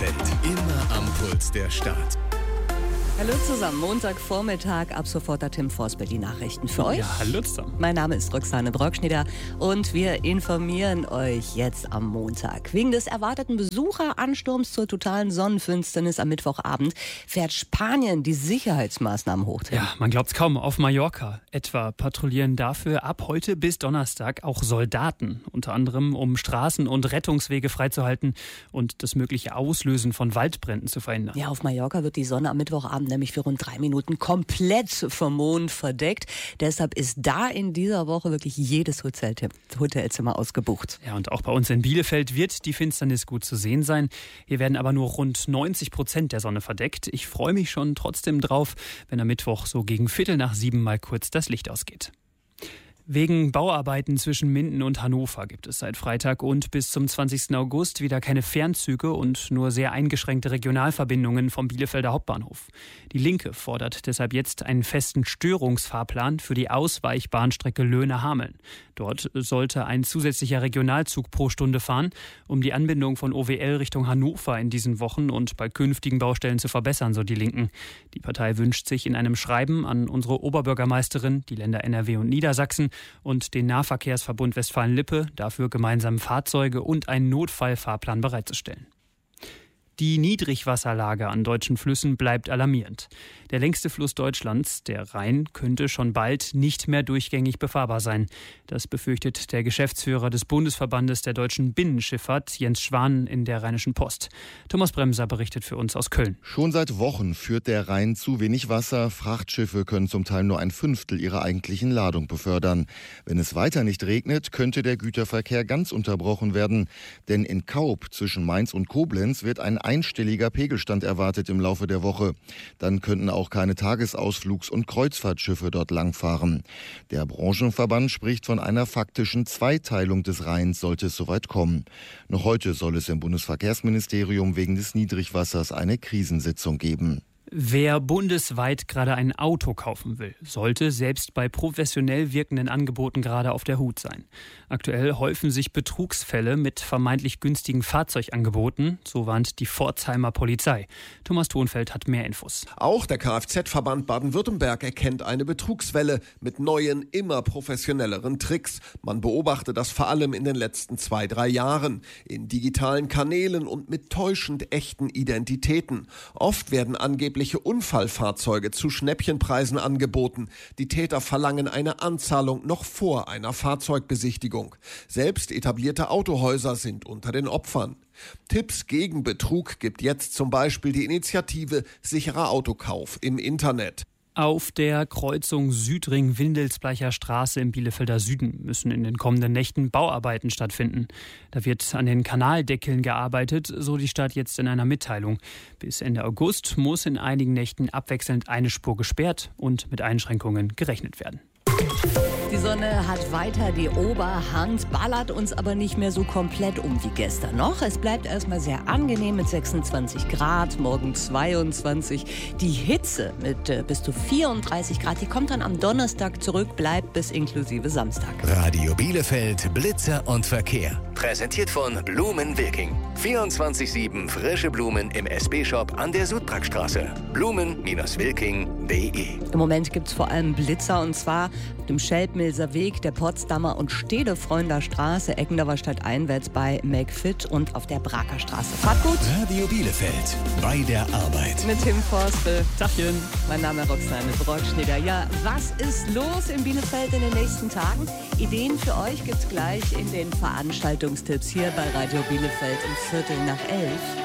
Bielefeld. Immer am Puls der Stadt. Hallo zusammen, Montagvormittag, ab sofort der Tim Forsberg, die Nachrichten für euch. Ja, hallo zusammen. Mein Name ist Roxane Brockschneider und wir informieren euch jetzt am Montag. Wegen des erwarteten Besucheransturms zur totalen Sonnenfinsternis am Mittwochabend fährt Spanien die Sicherheitsmaßnahmen hoch. Ja, man glaubt's kaum, auf Mallorca etwa patrouillieren dafür ab heute bis Donnerstag auch Soldaten, unter anderem um Straßen und Rettungswege freizuhalten und das mögliche Auslösen von Waldbränden zu verhindern. Ja, auf Mallorca wird die Sonne am Mittwochabend nämlich für rund 3 Minuten komplett vom Mond verdeckt. Deshalb ist da in dieser Woche wirklich jedes Hotelzimmer ausgebucht. Ja, und auch bei uns in Bielefeld wird die Finsternis gut zu sehen sein. Hier werden aber nur rund 90% der Sonne verdeckt. Ich freue mich schon trotzdem drauf, wenn am Mittwoch so gegen 6:15 mal kurz das Licht ausgeht. Wegen Bauarbeiten zwischen Minden und Hannover gibt es seit Freitag und bis zum 20. August wieder keine Fernzüge und nur sehr eingeschränkte Regionalverbindungen vom Bielefelder Hauptbahnhof. Die Linke fordert deshalb jetzt einen festen Störungsfahrplan für die Ausweichbahnstrecke Löhne-Hameln. Dort sollte ein zusätzlicher Regionalzug pro Stunde fahren, um die Anbindung von OWL Richtung Hannover in diesen Wochen und bei künftigen Baustellen zu verbessern, so die Linken. Die Partei wünscht sich in einem Schreiben an unsere Oberbürgermeisterin, die Länder NRW und Niedersachsen, und den Nahverkehrsverbund Westfalen-Lippe dafür gemeinsam Fahrzeuge und einen Notfallfahrplan bereitzustellen. Die Niedrigwasserlage an deutschen Flüssen bleibt alarmierend. Der längste Fluss Deutschlands, der Rhein, könnte schon bald nicht mehr durchgängig befahrbar sein. Das befürchtet der Geschäftsführer des Bundesverbandes der deutschen Binnenschifffahrt, Jens Schwan, in der Rheinischen Post. Thomas Bremser berichtet für uns aus Köln. Schon seit Wochen führt der Rhein zu wenig Wasser. Frachtschiffe können zum Teil nur 1/5 ihrer eigentlichen Ladung befördern. Wenn es weiter nicht regnet, könnte der Güterverkehr ganz unterbrochen werden. Denn in Kaub zwischen Mainz und Koblenz wird ein einstelliger Pegelstand erwartet im Laufe der Woche. Dann könnten auch keine Tagesausflugs- und Kreuzfahrtschiffe dort langfahren. Der Branchenverband spricht von einer faktischen Zweiteilung des Rheins, sollte es soweit kommen. Noch heute soll es im Bundesverkehrsministerium wegen des Niedrigwassers eine Krisensitzung geben. Wer bundesweit gerade ein Auto kaufen will, sollte selbst bei professionell wirkenden Angeboten gerade auf der Hut sein. Aktuell häufen sich Betrugsfälle mit vermeintlich günstigen Fahrzeugangeboten, so warnt die Pforzheimer Polizei. Thomas Thonfeld hat mehr Infos. Auch der Kfz-Verband Baden-Württemberg erkennt eine Betrugswelle mit neuen, immer professionelleren Tricks. Man beobachte das vor allem in den letzten 2-3 Jahren. In digitalen Kanälen und mit täuschend echten Identitäten. Oft werden angebliche Unfallfahrzeuge zu Schnäppchenpreisen angeboten. Die Täter verlangen eine Anzahlung noch vor einer Fahrzeugbesichtigung. Selbst etablierte Autohäuser sind unter den Opfern. Tipps gegen Betrug gibt jetzt zum Beispiel die Initiative Sicherer Autokauf im Internet. Auf der Kreuzung Südring-Windelsbleicher Straße im Bielefelder Süden müssen in den kommenden Nächten Bauarbeiten stattfinden. Da wird an den Kanaldeckeln gearbeitet, so die Stadt jetzt in einer Mitteilung. Bis Ende August muss in einigen Nächten abwechselnd eine Spur gesperrt und mit Einschränkungen gerechnet werden. Die Sonne hat weiter die Oberhand, ballert uns aber nicht mehr so komplett um wie gestern noch. Es bleibt erstmal sehr angenehm mit 26 Grad, morgen 22. Die Hitze mit bis zu 34 Grad, die kommt dann am Donnerstag zurück, bleibt bis inklusive Samstag. Radio Bielefeld, Blitzer und Verkehr. Präsentiert von Blumenwirking. 24/7 frische Blumen im SB-Shop an der Südbrackstraße. Blumen-Wilking.de. Im Moment gibt es vor allem Blitzer, und zwar auf dem Schelbmilser Weg, der Potsdamer und Stedefreunter Straße, Eckendorfer Stadt einwärts bei McFit und auf der Braker Straße. Fahrt gut! Radio Bielefeld, bei der Arbeit. Mit Tim Forsberg. Tachchen. Mein Name ist Roxane Brockschneider. Ja, was ist los in Bielefeld in den nächsten Tagen? Ideen für euch gibt's gleich in den Veranstaltungstipps hier bei Radio Bielefeld um 11:15.